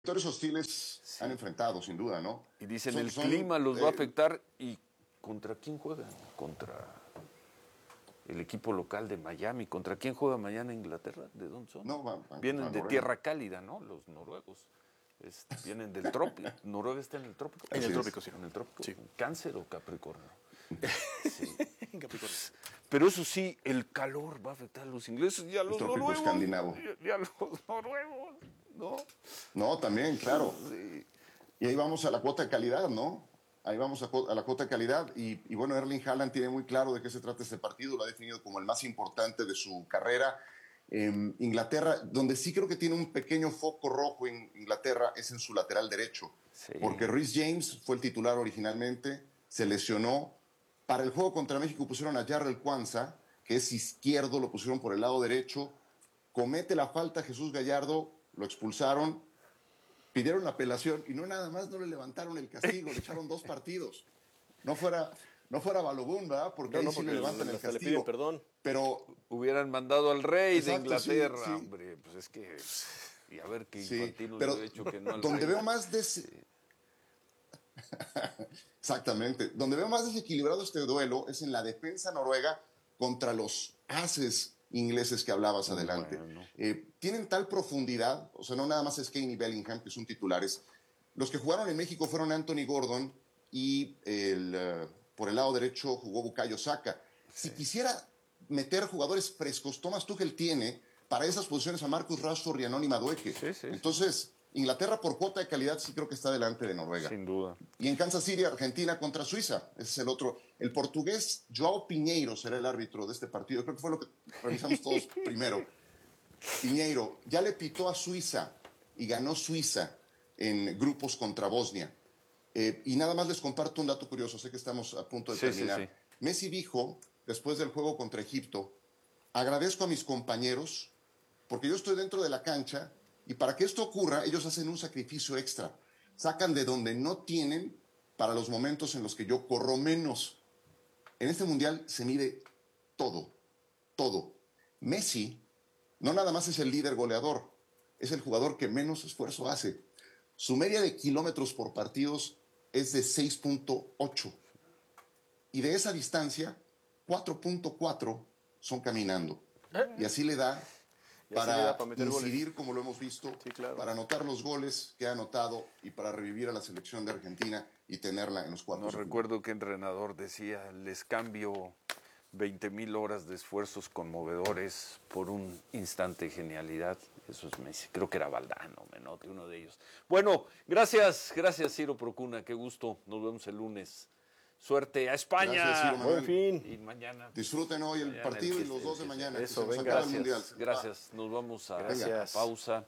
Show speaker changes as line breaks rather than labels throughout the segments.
Sectores hostiles
Sí.
han enfrentado, sin duda, ¿no?
Y dicen el clima los va a afectar. ¿Y contra quién juegan? Contra el equipo local de Miami. ¿Contra quién juega mañana Inglaterra? ¿De dónde son?
No,
Vienen de tierra cálida, ¿no? Los noruegos. Vienen del trópico. ¿Noruega está en el trópico?
En el trópico, sí.
¿En el trópico?
Sí.
¿Cáncer o Capricornio? Sí.
En Capricornio.
Pero eso sí, el calor va a afectar a los ingleses y a los
trópico
noruegos.
escandinavo.
Y a los noruegos, ¿no?
No, también, claro.
Sí.
Y ahí vamos a la cuota de calidad, ¿no? Ahí vamos a la cuota de calidad. Y bueno, Erling Haaland tiene muy claro de qué se trata este partido. Lo ha definido como el más importante de su carrera. Inglaterra, donde sí creo que tiene un pequeño foco rojo en Inglaterra, es en su lateral derecho.
Sí.
Porque Reece James fue el titular originalmente, se lesionó. Para el juego contra México pusieron a Jarrell Kwanzaa, que es izquierdo, lo pusieron por el lado derecho. Comete la falta Jesús Gallardo, lo expulsaron, pidieron la apelación y no nada más no le levantaron el castigo, le echaron 2 partidos. No fuera Balogun, ¿verdad? Porque ahí sí le levantan el castigo.
Le piden perdón.
Pero
hubieran mandado al rey
Exacto,
de Inglaterra,
sí, sí.
hombre. Pues es que... Y a ver qué
sí,
Infantino
pero
le ha hecho que no al
donde
rey.
veo más Exactamente. Donde veo más desequilibrado este duelo es en la defensa noruega contra los ases ingleses que hablabas adelante.
Bueno.
Tienen tal profundidad, o sea, no nada más es Kane y Bellingham, que son titulares. Los que jugaron en México fueron Anthony Gordon y por el lado derecho jugó Bukayo Saka. Si quisiera meter jugadores frescos, Thomas Tuchel tiene para esas posiciones a Marcus Rashford y a Noni Madueke.
Sí.
Entonces, Inglaterra por cuota de calidad sí creo que está delante de Noruega.
Sin duda.
Y en Kansas City, Argentina contra Suiza. Ese es el otro. El portugués Joao Pinheiro será el árbitro de este partido. Creo que fue lo que revisamos todos primero. Pinheiro ya le pitó a Suiza y ganó Suiza en grupos contra Bosnia. Y nada más les comparto un dato curioso. Sé que estamos a punto de terminar.
Sí.
Messi dijo, después del juego contra Egipto, agradezco a mis compañeros porque yo estoy dentro de la cancha y para que esto ocurra, ellos hacen un sacrificio extra. Sacan de donde no tienen para los momentos en los que yo corro menos. En este mundial se mide todo. Messi no nada más es el líder goleador, es el jugador que menos esfuerzo hace. Su media de kilómetros por partidos es de 6.8. Y de esa distancia, 4.4 son caminando. Y así le da para
meter
incidir,
goles.
como lo hemos visto,
Sí, claro.
para anotar los goles que ha anotado y para revivir a la selección de Argentina y tenerla en los cuartos.
No
de final.
recuerdo qué entrenador decía, les cambio 20,000 horas de esfuerzos conmovedores por un instante de genialidad. Eso es Messi. Creo que era Valdano, Menotti, uno de ellos. Bueno, gracias Ciro Procuna, qué gusto. Nos vemos el lunes. Suerte a España.
Gracias, Ciro Manuel.
Buen fin.
Y mañana.
Disfruten hoy el
Mañana
partido
el
y los dos de mañana.
Eso,
que se nos
venga.
acaba el mundial.
Gracias. Nos vamos a
Gracias.
pausa.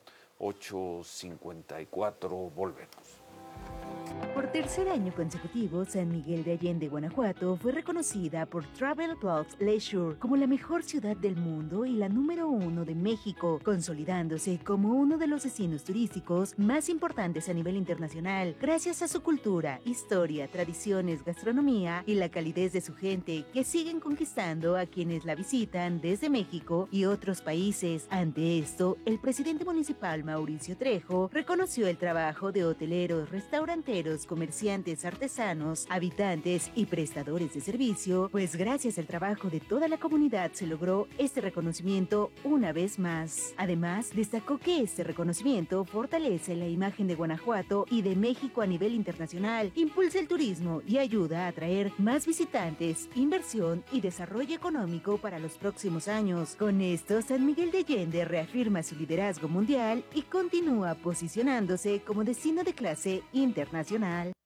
8:54. Volvemos.
Por tercer año consecutivo, San Miguel de Allende, Guanajuato, fue reconocida por Travel Plus Leisure como la mejor ciudad del mundo y la número 1 de México, consolidándose como uno de los destinos turísticos más importantes a nivel internacional, gracias a su cultura, historia, tradiciones, gastronomía y la calidez de su gente, que siguen conquistando a quienes la visitan desde México y otros países. Ante esto, el presidente municipal Mauricio Trejo reconoció el trabajo de hoteleros, restauranteros, comerciantes, artesanos, habitantes y prestadores de servicio, pues gracias al trabajo de toda la comunidad se logró este reconocimiento una vez más. Además, destacó que este reconocimiento fortalece la imagen de Guanajuato y de México a nivel internacional, impulsa el turismo y ayuda a atraer más visitantes, inversión y desarrollo económico para los próximos años. Con esto, San Miguel de Allende reafirma su liderazgo mundial y continúa posicionándose como destino de clase internacional.